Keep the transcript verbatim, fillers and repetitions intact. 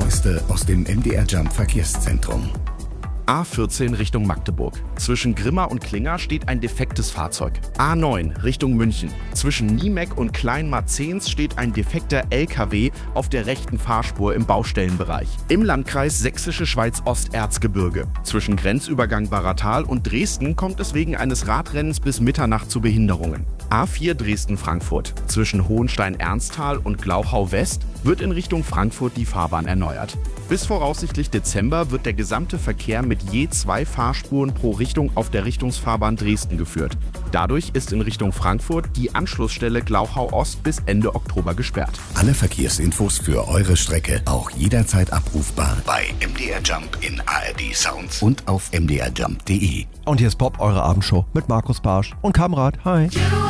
Neueste aus dem M D R Jump Verkehrszentrum. A vierzehn Richtung Magdeburg. Zwischen Grimma und Klinger steht ein defektes Fahrzeug. A neun Richtung München. Zwischen Niemeck und Kleinmarzens steht ein defekter L K W auf der rechten Fahrspur im Baustellenbereich. Im Landkreis Sächsische Schweiz-Osterzgebirge. Zwischen Grenzübergang Baratal und Dresden kommt es wegen eines Radrennens bis Mitternacht zu Behinderungen. A vier Dresden-Frankfurt. Zwischen Hohenstein-Ernsthal und Glauchau-West wird in Richtung Frankfurt die Fahrbahn erneuert. Bis voraussichtlich Dezember wird der gesamte Verkehr mit je zwei Fahrspuren pro Richtung auf der Richtungsfahrbahn Dresden geführt. Dadurch ist in Richtung Frankfurt die Anschlussstelle Glauchau Ost bis Ende Oktober gesperrt. Alle Verkehrsinfos für eure Strecke auch jederzeit abrufbar bei M D R Jump in A R D Sounds und auf m d r jump punkt d e. Und hier ist Pop, eure Abendshow mit Markus Barsch und Kamrat. Hi.